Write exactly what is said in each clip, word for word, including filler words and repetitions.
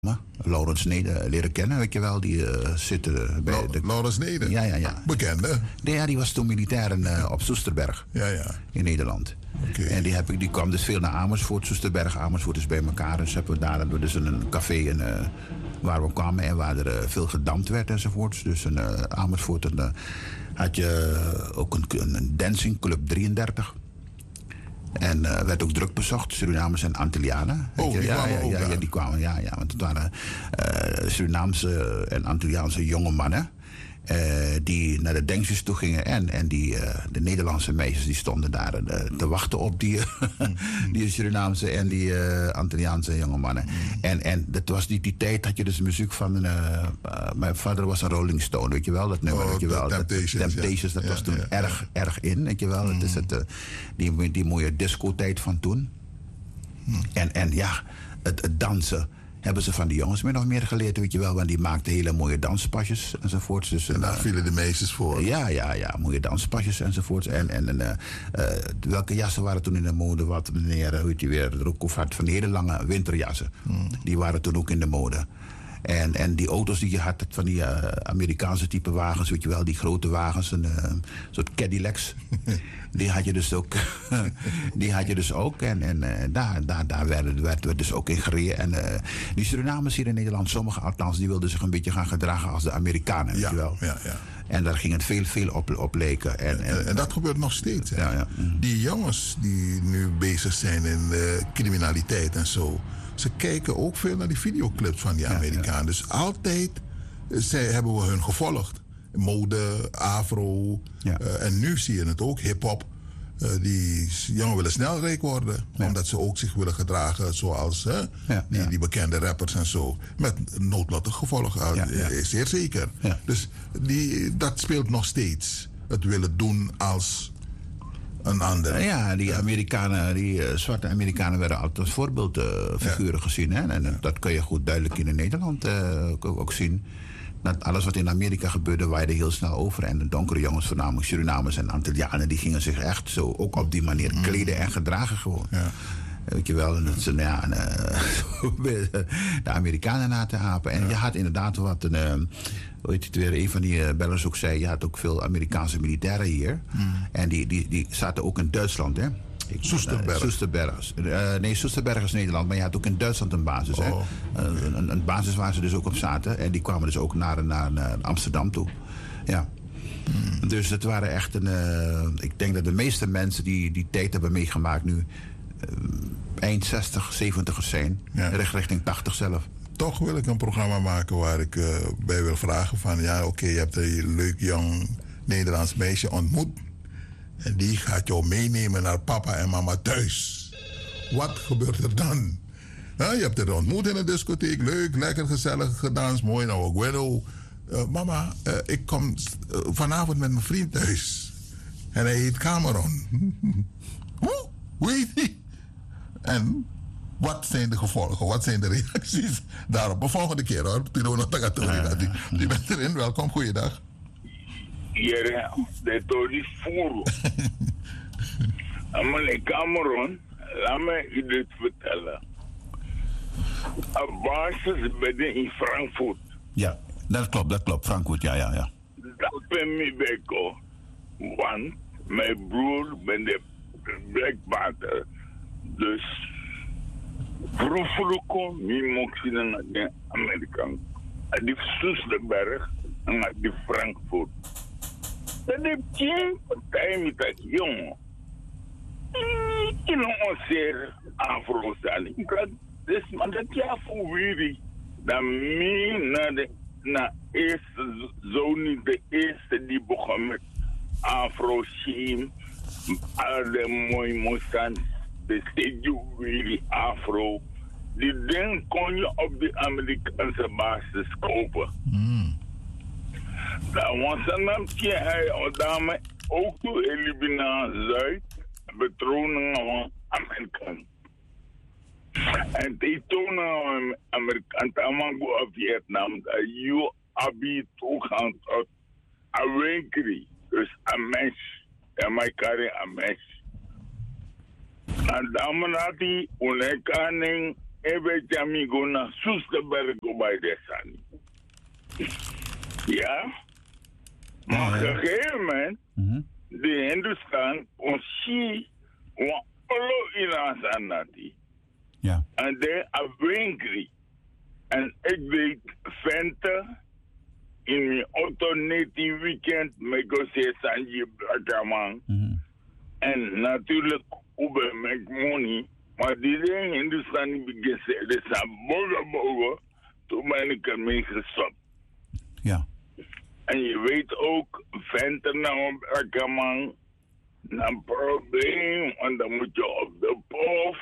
Laurens Nede leren kennen, weet je wel. Die uh, zitten bij de... Laurens Nede? Ja, ja, ja. Bekende? Nee, ja, die was toen militair in, uh, op Soesterberg. Ja, ja. In Nederland. Okay. En die, heb ik, die kwam dus veel naar Amersfoort. Soesterberg, Amersfoort is bij elkaar. Dus hebben we daar dus een café in, uh, waar we kwamen en waar er uh, veel gedampt werd enzovoorts. Dus in uh, Amersfoort en, uh, had je uh, ook een, een dancing, Club drieëndertig. En uh, werd ook druk bezocht, Surinamers en Antillianen. Oh, die ja, kwamen ja, ook ja, daar. ja, die kwamen, ja, ja. Want het waren uh, Surinaamse en Antilliaanse jonge mannen. Uh, die naar de dansjes toe gingen. En, en die, uh, de Nederlandse meisjes die stonden daar uh, te wachten op die, die Surinaamse en die uh, Antilliaanse jonge mannen. Mm. En, en dat was die, die tijd had je dus muziek van... Uh, uh, mijn vader was een Rolling Stone, weet je wel? Dat nummer, oh, weet je wel? Temptations, dat, Temptations, dat ja. was Ja, toen ja, erg, ja. erg in, weet je wel? Mm. Dat is het, uh, die, die mooie disco-tijd van toen. Mm. En, en ja, het, het dansen... hebben ze van die jongens meer nog meer geleerd, weet je wel. Want die maakten hele mooie danspasjes enzovoorts. Dus, en daar uh, vielen de meisjes voor. Ja, ja, ja. Mooie danspasjes enzovoorts. En, en, en uh, uh, welke jassen waren toen in de mode? Wat meneer, hoe heet die weer? Roekhoff had van die hele lange winterjassen. Hmm. Die waren toen ook in de mode. En, en die auto's die je had, van die uh, Amerikaanse type wagens, weet je wel, die grote wagens, een uh, soort Cadillacs. Die had je dus ook. die had je dus ook. En, en uh, daar, daar, daar werd, werd, werd dus ook in gereden. En uh, die Surinamers hier in Nederland, sommigen althans, die wilden zich een beetje gaan gedragen als de Amerikanen, weet ja, je wel. Ja, ja. En daar ging het veel, veel op, op leken. En, en, en, en dat gebeurt nog steeds. Hè? Ja, ja. Mm. Die jongens die nu bezig zijn in uh, criminaliteit en zo. Ze kijken ook veel naar die videoclips van die Amerikanen. Ja, ja. Dus altijd zij, hebben we hun gevolgd. Mode, afro. Ja. Uh, en nu zie je het ook, hip-hop. Uh, die jongen willen snel rijk worden. Ja. Omdat ze ook zich willen gedragen zoals uh, ja, die, ja. die bekende rappers en zo. Met noodlottig gevolg. Uh, ja, ja. Zeer zeker. Ja. Dus die, dat speelt nog steeds. Het willen doen als... een ander. Ja, die Amerikanen, die uh, zwarte Amerikanen werden altijd als voorbeeldfiguren uh, ja. gezien. Hè? En ja. dat kun je goed duidelijk in Nederland uh, ook, ook zien. Dat alles wat in Amerika gebeurde, waaide heel snel over. En de donkere jongens, voornamelijk Surinamers en Antillianen, die gingen zich echt zo ook op die manier mm. kleden en gedragen gewoon. Ja. Weet je wel, en dat ze ja, uh, de Amerikanen na te apen. En ja. je had inderdaad wat een... Uh, hoe heet het weer, een van die uh, bellers ook zei... je had ook veel Amerikaanse militairen hier. Mm. En die, die, die zaten ook in Duitsland, hè. Soesterberg. Uh, Soesterberg. Uh, nee, Soesterberg is Nederland, maar je had ook in Duitsland een basis, oh. hè. Uh, een, een basis waar ze dus ook op zaten. En die kwamen dus ook naar, naar, naar Amsterdam toe. Ja. Mm. Dus het waren echt een... Uh, ik denk dat de meeste mensen die die tijd hebben meegemaakt nu... Uh, eind zestig, zeventigers zijn. Ja. Recht richting tachtig zelf. Toch wil ik een programma maken waar ik uh, bij wil vragen van... ja, oké, okay, je hebt een leuk jong Nederlands meisje ontmoet... en die gaat jou meenemen naar papa en mama thuis. Wat gebeurt er dan? Ja, je hebt haar ontmoet in een discotheek, leuk, lekker, gezellig, gedanst, mooi. Nou, Guido, uh, mama, uh, ik kom uh, vanavond met mijn vriend thuis. En hij heet Cameron. Hoe? Hoe heet hij? En... wat zijn de gevolgen? Wat zijn de reacties daarop? De volgende keer hoor. Die bent erin. Welkom, goeiedag. Ja, de Tori Furo. Meneer Cameron, laat me u dit vertellen. Op basis ben je in Frankfurt. Ja, dat klopt, dat klopt. Frankfurt, ja, ja, ja. Dat ben ik beko. Want mijn broer ben de Blackwater. Dus... Vroeger mi mocht je naar de Amerikaan. Die Soesterberg en naar die Frankfurt. Dat heb je partij met dat jongen. Ik kan zeer afro-staan. Dus maar dat ja voor wie dat mi naar de na eerste zo niet de eerste die begon met afro-shame. Al de mooi moesten. De steeds afro. Die ding kon je op de Amerikaanse basis kopen. Mm. Dat was een naamje hij dame ook toe Elibina Zuid betronen van Amerikaan. En die tonen Amerikaan tamango op Vietnam dat je abi toegang tot een winkel. Dus een mens. En mij carry een mens. En daarom had hij onekaning even amigo na Soesterberg bij de Sani. Ja? Maar op een gegeven moment, Mhm. de Hindustan, onzie, wa olo in Anati. Ja. En de Awinkri. En ik deed venten in mijn auto net die weekend met Gosé Sanji Blakaman. Mhm. En natuurlijk Uber make money. Maar die dingen in de stand niet begint. Er zijn bogen bogen. Toen ben ik ermee gestopt. Ja. En je weet ook, venten nou Blakaman. Een probleem. En dan moet je op de pof.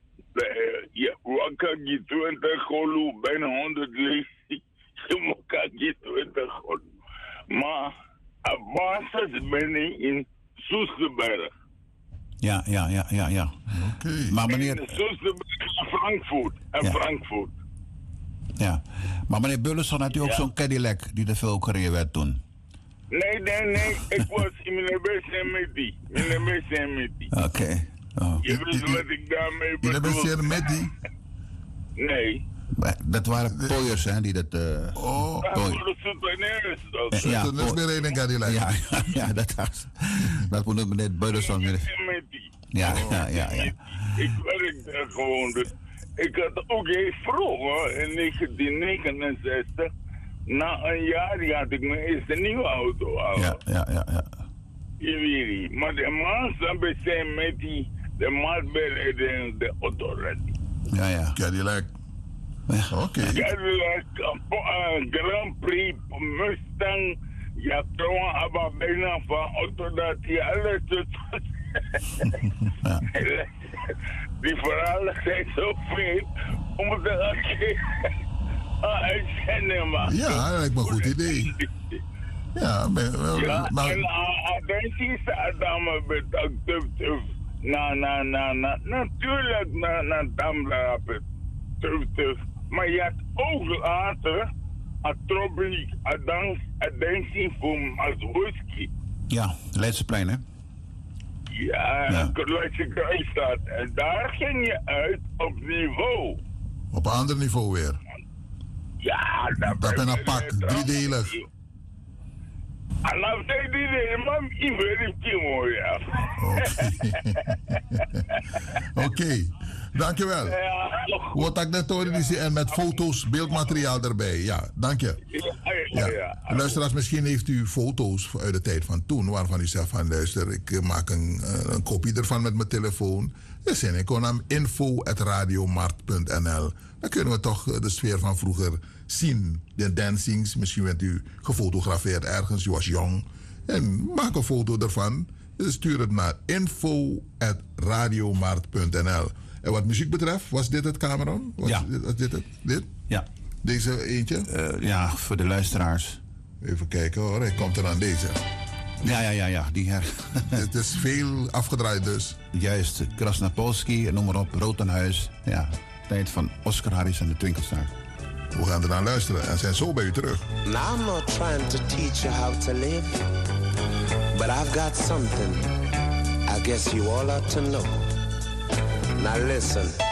Je wakker je twintig golu. Bijna honderd lees. Je moet je twintig golu. Maar op basis ben ik in Soesterberg. Ja, ja, ja, ja, ja. Oké. Okay. Maar In meneer, Soesterberg en Frankfurt. En Ja. Frankfurt. ja. Maar meneer Bullenson had u ook Ja. zo'n Cadillac die er veel gereden werd toen. Nee, nee, nee. Ik was in mijn beste met die. In mijn beste met die. Oké. Okay. Oh. Je weet wat ik daarmee Je bent bedoel? zeer met die. Nee. Maar dat waren pooiers, hè, die dat... eh Oh, Maar Mooi. voor de souvenirs. dat Eh, is ja, dat is oh. meer een Cadillac. ja, ja, ja, dat was... Dat moet meneer Bullenson weer... met die. Ja, ja, ja, ja. Ik werk daar gewoon. Dus ik had ook heel vroeg, hoor, in negentien negenenzestig. Na een jaar die had ik mijn eerste nieuwe auto al. Ja, ja, ja, ja. Je weet niet. Maar de man zijn zijn met die, de man bij de, de autoriteit. Ja, ja. Cadillac. Ja. Oké. Cadillac, uh, Grand Prix, Mustang, ja, trouwens, aber bijna van auto dat die alles doet. Ja. Die verhalen zijn zo veel, om te gaan uitzenden, maar. Ja, dat lijkt me een goed idee. Ja, maar... Ja, maar en agentie staat dan maar met tuf tuf. Na, na, na, na, natuurlijk na, na damlapen. Tuf tuf. Maar je had ook later een tropiek, een dans, een dansing voor Mazowski. Ja, Leidseplein, hè? Ja, Ja. een Leidse Kruisstraat. En daar ging je uit op niveau. op een ander niveau weer. Ja, dat Dat ben een pak, driedelig. En dan zei die de man, ik weet het mooi, ja. Oké. Oké. Dankjewel. Ja, Wat ik net hoorde, die zei, en met foto's, beeldmateriaal erbij. Ja, dank je. ja, ja. Ja. ja. Luisteraars, misschien heeft u foto's uit de tijd van toen, waarvan u zegt van luister, ik eh, maak een, eh, een kopie ervan met mijn telefoon. Ja, zin, ik kon hem info at radiomarkt punt n l. Dan kunnen we toch eh, de sfeer van vroeger zien. De dancings, misschien bent u gefotografeerd ergens, u was jong. En maak een foto ervan. Dus stuur het naar info at radiomarkt punt n l. En wat muziek betreft, was dit het, Cameron? Was Ja. dit, was dit het? Dit? Ja. Deze eentje? Eh, ja, voor de luisteraars. Even kijken hoor, hij komt er aan deze. Ja, ja, ja, ja. Die her... Het is veel afgedraaid dus. Juist, Krasnapolski, noem maar op, Rotenhuis. Ja, tijd van Oscar Harris en de Twinkelstar. We gaan ernaar luisteren en zijn zo bij u terug. Now I'm not trying to teach you how to live, but I've got something I guess you all ought to know. Now listen.